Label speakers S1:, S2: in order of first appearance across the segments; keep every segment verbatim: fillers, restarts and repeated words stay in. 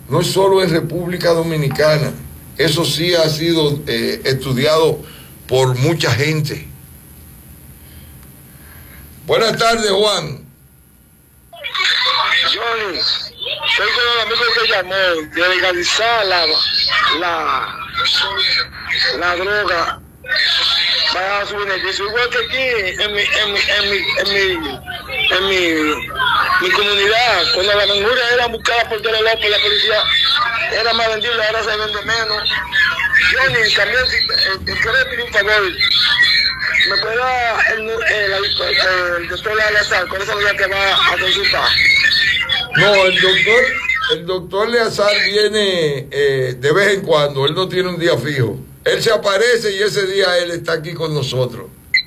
S1: no es solo en República Dominicana, eso sí ha sido eh, estudiado por mucha gente. Buenas tardes, Juan.
S2: Johnny, soy con el amigo que llamó de legalizar la, la, la droga. Vaya a subir el piso. Igual que aquí, en mi, en mi, en mi, en mi, en mi, mi comunidad, cuando la menjura era buscada por todos lados por la policía, era más vendible, ahora se vende menos. Johnny, también, si eh, quiero pedir un favor, ¿me puede dar el, el, el, el doctor Eleazar? ¿Cuál es el día que va a consultar?
S1: No, el doctor, el doctor Eleazar viene eh, de vez en cuando, él no tiene un día fijo. Él se aparece y ese día él está aquí con nosotros.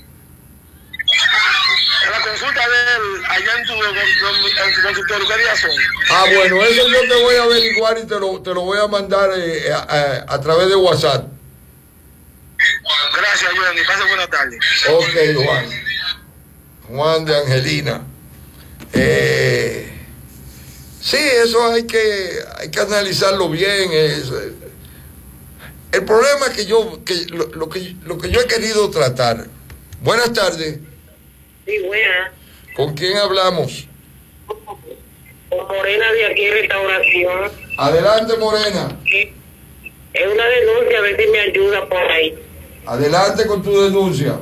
S2: La consulta de él, allá en tu, en tu consultorio, ¿qué días son?
S1: Ah, bueno, eso yo te voy a averiguar y te lo, te lo voy a mandar eh, a, a, a través de WhatsApp.
S2: Gracias, Johnny. Pase buena tarde.
S1: Ok, Juan. Juan de Angelina. Eh, sí, eso hay que, hay que analizarlo bien. Es, el problema que yo, que lo, lo que lo que yo he querido tratar. Buenas tardes.
S3: Sí, buenas.
S1: ¿Con quién hablamos?
S3: Con Morena de aquí, Restauración.
S1: Adelante, Morena.
S3: Sí. Es una denuncia, a ver si me ayuda por ahí.
S1: Adelante con tu denuncia.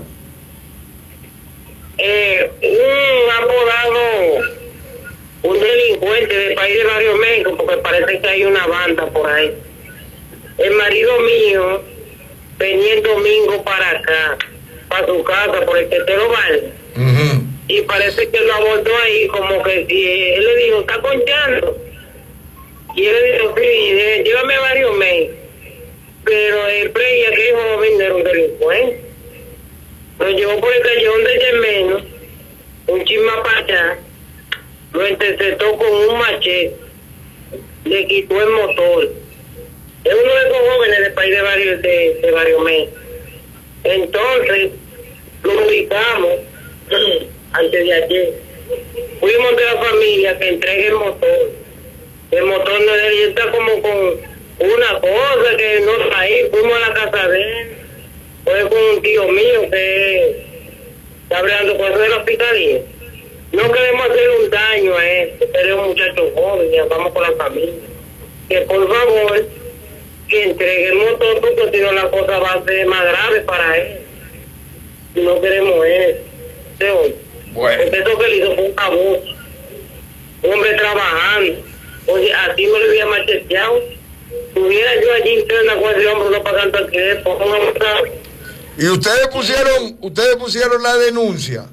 S3: Eh, un apodado, un delincuente del país de Barrio México, porque parece que hay una banda por ahí. El marido mío venía el domingo para acá, para su casa, por el Tetero Valle.
S1: Uh-huh.
S3: Y parece que lo abordó ahí, como que si él le dijo, ¿está conchando? Y él le dijo, sí, llévame a Barrio México. Pero él creía que el joven era un delincuente. Lo llevó por el callejón de Yermeno, un chisma para allá, lo interceptó con un machete, le quitó el motor. Es uno de esos jóvenes del país de Barrio, de, de Barrio México. Entonces, lo ubicamos antes de ayer. Fuimos de la familia que entregue el motor. El motor no de él está como con una cosa que no está ahí. Fuimos a la casa de él. Fue con un tío mío que está hablando con eso de la hospitalía. No queremos hacer un daño a él, pero es un muchacho joven y vamos con la familia. Que por favor, que entregue el motor, porque si no la cosa va a ser más grave para él. No queremos eso. ¿Sí?
S1: Bueno.
S3: Porque eso que le hizo fue un abuso. Un hombre trabajando. Oye, así no le había macheteado. Tuviera yo allí interna con ese hombre, no pagando alquiler, por una otra.
S1: ¿Y ustedes pusieron, ustedes pusieron la denuncia?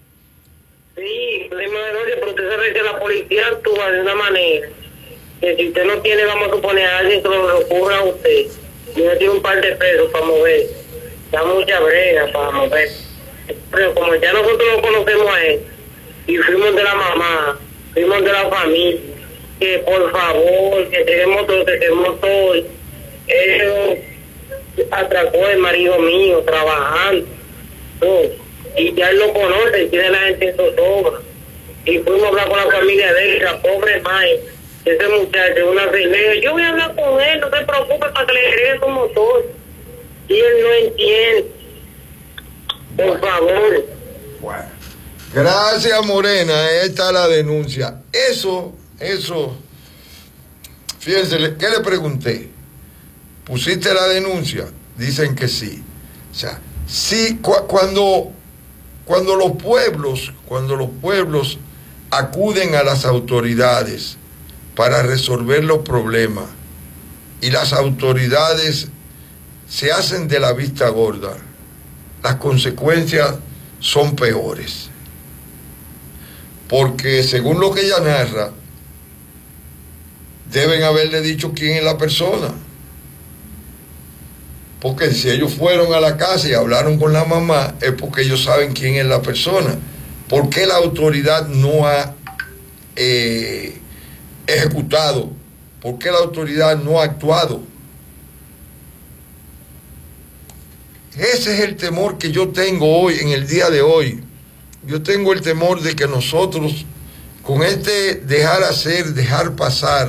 S3: Sí, pusimos denuncia, pero usted sabe que la policía actúa de una manera que si usted no tiene, vamos a suponer a alguien que lo ocurra a usted, y no tiene un par de pesos para mover, da mucha brega para mover. Pero como ya nosotros lo conocemos a él, y fuimos de la mamá, fuimos de la familia, que por favor, que tenemos todo, que tenemos todo, él atracó el marido mío trabajando, todo, y ya él lo conoce, tiene la gente en zozobra, y fuimos a hablar con la familia de él, la pobre madre, ese muchacho, una señora, yo voy a hablar con él, no se preocupe para que le entregue su motor, y él no entiende, por
S1: Bueno.
S3: favor.
S1: Bueno. Gracias, Morena, ahí está la denuncia. Eso, eso, fíjense, ¿qué le pregunté? ¿Pusiste la denuncia? Dicen que sí. O sea, sí, cu cuando, cuando los pueblos, cuando los pueblos acuden a las autoridades para resolver los problemas y las autoridades se hacen de la vista gorda, las consecuencias son peores. Porque según lo que ella narra, deben haberle dicho quién es la persona. Porque si ellos fueron a la casa y hablaron con la mamá, es porque ellos saben quién es la persona. ¿Por qué la autoridad no ha eh, ejecutado? ¿Por qué la autoridad no ha actuado? Ese es el temor que yo tengo hoy, en el día de hoy. Yo tengo el temor de que nosotros, con este dejar hacer, dejar pasar,